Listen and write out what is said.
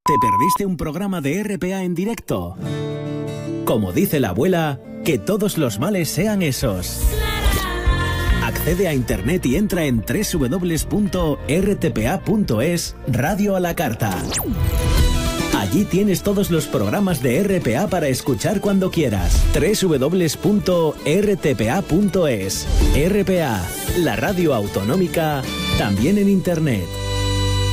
¿Te perdiste un programa de RPA en directo? Como dice la abuela, que todos los males sean esos. Accede a internet y entra en www.rtpa.es, Radio a la Carta. Allí tienes todos los programas de RPA para escuchar cuando quieras. www.rtpa.es. RPA, la radio autonómica, también en internet.